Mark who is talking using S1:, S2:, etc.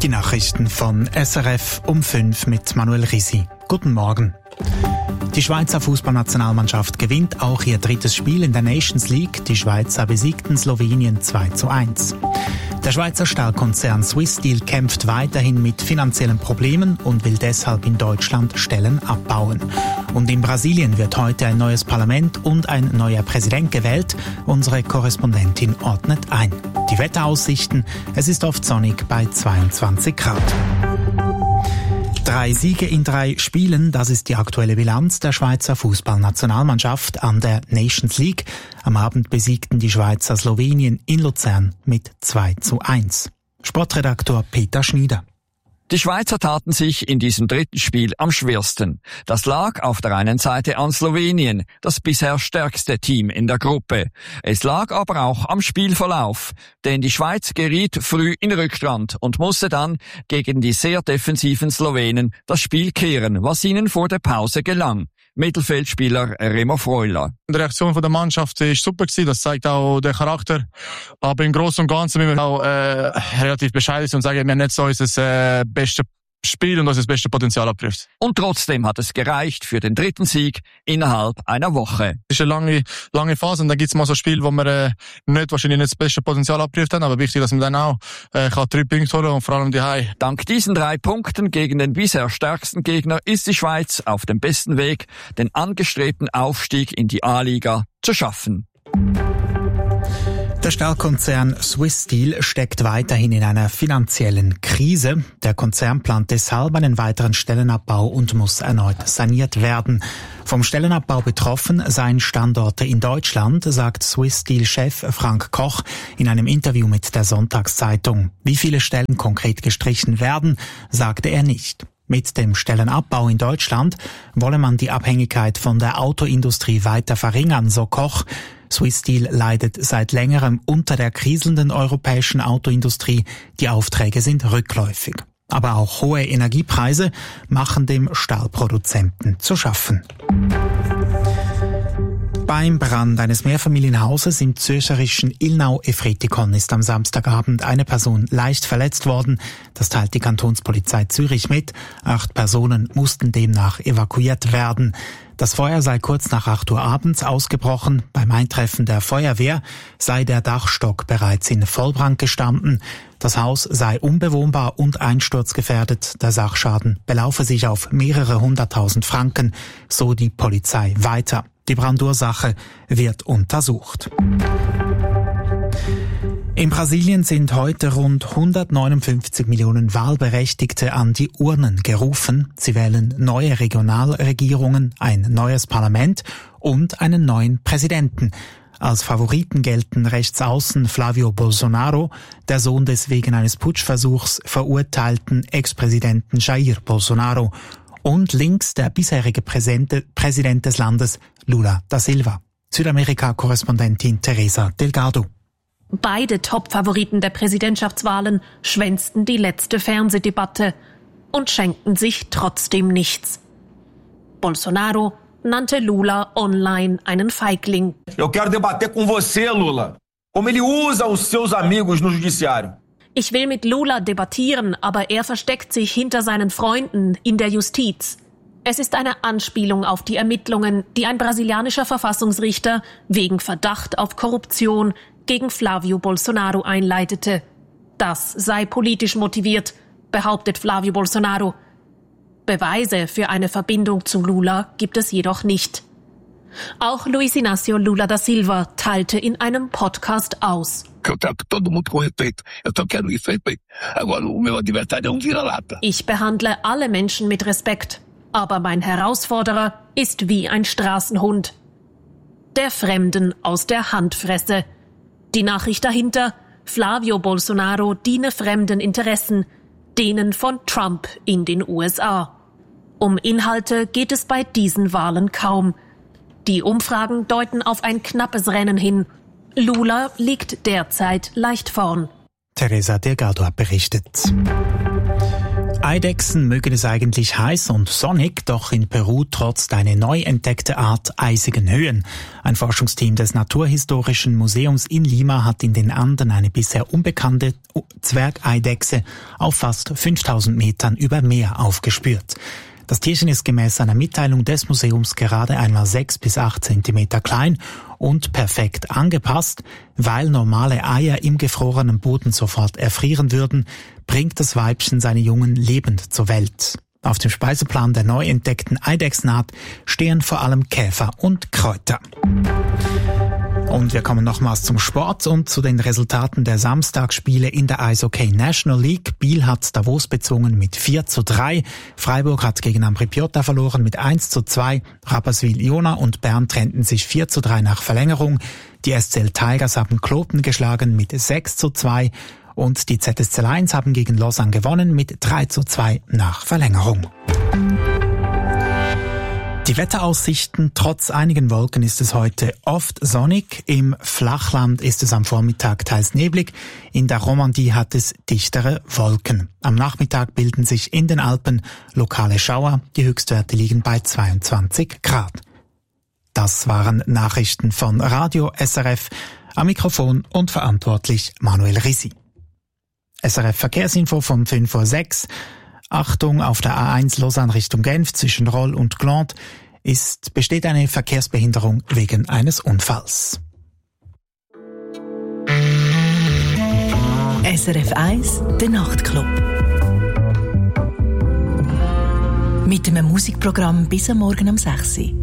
S1: Die Nachrichten von SRF um 5 mit Manuel Risi. Guten Morgen. Die Schweizer Fußballnationalmannschaft gewinnt auch ihr drittes Spiel in der Nations League. Die Schweizer besiegten Slowenien 2:1. Der Schweizer Stahlkonzern Swiss Steel kämpft weiterhin mit finanziellen Problemen und will deshalb in Deutschland Stellen abbauen. Und in Brasilien wird heute ein neues Parlament und ein neuer Präsident gewählt. Unsere Korrespondentin ordnet ein. Die Wetteraussichten: Es ist oft sonnig bei 22 Grad. 3 Siege in 3 Spielen, das ist die aktuelle Bilanz der Schweizer Fußballnationalmannschaft an der Nations League. Am Abend besiegten die Schweizer Slowenien in Luzern mit 2:1. Sportredaktor Peter Schnieder.
S2: Die Schweizer taten sich in diesem dritten Spiel am schwersten. Das lag auf der einen Seite an Slowenien, das bisher stärkste Team in der Gruppe. Es lag aber auch am Spielverlauf, denn die Schweiz geriet früh in Rückstand und musste dann gegen die sehr defensiven Slowenen das Spiel kehren, was ihnen vor der Pause gelang. Mittelfeldspieler Remo Freuler.
S3: Die Reaktion der Mannschaft war super gewesen. Das zeigt auch den Charakter. Aber im Großen und Ganzen müssen wir auch relativ bescheiden sein und sagen, wir haben nicht so unser bestes Spiel und unser bestes Potenzial abgeprüft.
S2: Und trotzdem hat es gereicht für den dritten Sieg innerhalb einer Woche.
S3: Es ist eine lange Phase und dann gibt es mal so Spiele, wo wir wahrscheinlich nicht das beste Potenzial abgeprüft haben, aber wichtig, dass man dann auch 3 Punkte holen und vor allem die Heim.
S2: Dank diesen 3 Punkten gegen den bisher stärksten Gegner ist die Schweiz auf dem besten Weg, den angestrebten Aufstieg in die A-Liga zu schaffen.
S1: Der Stahlkonzern Swiss Steel steckt weiterhin in einer finanziellen Krise. Der Konzern plant deshalb einen weiteren Stellenabbau und muss erneut saniert werden. Vom Stellenabbau betroffen seien Standorte in Deutschland, sagt Swiss Steel-Chef Frank Koch in einem Interview mit der Sonntagszeitung. Wie viele Stellen konkret gestrichen werden, sagte er nicht. Mit dem Stellenabbau in Deutschland wolle man die Abhängigkeit von der Autoindustrie weiter verringern, so Koch. Swiss Steel leidet seit längerem unter der kriselnden europäischen Autoindustrie. Die Aufträge sind rückläufig. Aber auch hohe Energiepreise machen dem Stahlproduzenten zu schaffen. Beim Brand eines Mehrfamilienhauses im zürcherischen Ilnau-Efretikon ist am Samstagabend eine Person leicht verletzt worden. Das teilt die Kantonspolizei Zürich mit. 8 Personen mussten demnach evakuiert werden. Das Feuer sei kurz nach 8 Uhr abends ausgebrochen. Beim Eintreffen der Feuerwehr sei der Dachstock bereits in Vollbrand gestanden. Das Haus sei unbewohnbar und einsturzgefährdet. Der Sachschaden belaufe sich auf mehrere 100.000 Franken, so die Polizei weiter. Die Brandursache wird untersucht. In Brasilien sind heute rund 159 Millionen Wahlberechtigte an die Urnen gerufen. Sie wählen neue Regionalregierungen, ein neues Parlament und einen neuen Präsidenten. Als Favoriten gelten Rechtsaußen Flávio Bolsonaro, der Sohn des wegen eines Putschversuchs verurteilten Ex-Präsidenten Jair Bolsonaro, und links der bisherige Präsident des Landes Lula da Silva. Südamerika-Korrespondentin Teresa Delgado.
S4: Beide Top-Favoriten der Präsidentschaftswahlen schwänzten die letzte Fernsehdebatte und schenkten sich trotzdem nichts. Bolsonaro nannte Lula online einen Feigling.
S5: Eu quero debater com você, Lula. Como ele usa os seus amigos no judiciário.
S4: Ich will mit Lula debattieren, aber er versteckt sich hinter seinen Freunden in der Justiz. Es ist eine Anspielung auf die Ermittlungen, die ein brasilianischer Verfassungsrichter wegen Verdacht auf Korruption gegen Flávio Bolsonaro einleitete. Das sei politisch motiviert, behauptet Flávio Bolsonaro. Beweise für eine Verbindung zu Lula gibt es jedoch nicht. Auch Luiz Inácio Lula da Silva teilte in einem Podcast aus. Ich behandle alle Menschen mit Respekt, aber mein Herausforderer ist wie ein Straßenhund. Der Fremden aus der Hand fresse. Die Nachricht dahinter: Flávio Bolsonaro diene fremden Interessen, denen von Trump in den USA. Um Inhalte geht es bei diesen Wahlen kaum. Die Umfragen deuten auf ein knappes Rennen hin. Lula liegt derzeit leicht vorn.
S1: Teresa Delgado hat berichtet. Eidechsen mögen es eigentlich heiß und sonnig, doch in Peru trotzt eine neu entdeckte Art eisigen Höhen. Ein Forschungsteam des Naturhistorischen Museums in Lima hat in den Anden eine bisher unbekannte Zwergeidechse auf fast 5000 Metern über Meer aufgespürt. Das Tierchen ist gemäß einer Mitteilung des Museums gerade einmal 6 bis 8 Zentimeter klein und perfekt angepasst. Weil normale Eier im gefrorenen Boden sofort erfrieren würden, bringt das Weibchen seine Jungen lebend zur Welt. Auf dem Speiseplan der neu entdeckten Eidechsenart stehen vor allem Käfer und Kräuter. Und wir kommen nochmals zum Sport und zu den Resultaten der Samstagsspiele in der Eishockey National League. Biel hat Davos bezwungen mit 4:3. Freiburg hat gegen Ambri Piotta verloren mit 1:2. Rapperswil-Jona und Bern trennten sich 4:3 nach Verlängerung. Die SCL Tigers haben Kloten geschlagen mit 6:2. Und die ZSC Lions haben gegen Lausanne gewonnen mit 3:2 nach Verlängerung. Die Wetteraussichten: Trotz einigen Wolken ist es heute oft sonnig. Im Flachland ist es am Vormittag teils neblig. In der Romandie hat es dichtere Wolken. Am Nachmittag bilden sich in den Alpen lokale Schauer. Die Höchstwerte liegen bei 22 Grad. Das waren Nachrichten von Radio SRF. Am Mikrofon und verantwortlich Manuel Risi. SRF Verkehrsinfo von 5:06 Uhr. Achtung, auf der A1 Lausanne Richtung Genf zwischen Roll und Gland besteht eine Verkehrsbehinderung wegen eines Unfalls.
S6: SRF 1, der Nachtclub. Mit einem Musikprogramm bis am Morgen um 6 Uhr.